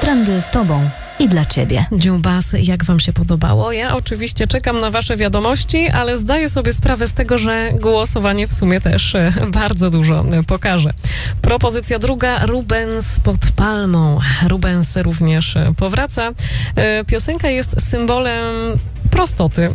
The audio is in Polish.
Trendy z Tobą i dla Ciebie. Dziubas, jak Wam się podobało? Ja oczywiście czekam na Wasze wiadomości, ale zdaję sobie sprawę z tego, że głosowanie w sumie też bardzo dużo pokaże. Propozycja druga, Rubens pod palmą. Rubens również powraca. Piosenka jest symbolem prostoty,